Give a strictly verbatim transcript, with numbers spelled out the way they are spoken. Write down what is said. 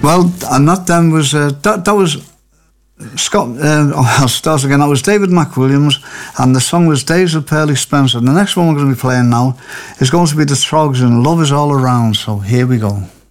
Well, and that then was uh, that that was Scott. Uh, oh, I'll start again. That was David McWilliams, and the song was "Days of Pearly Spencer." And the next one we're going to be playing now is going to be the Trogs and "Love Is All Around." So here we go.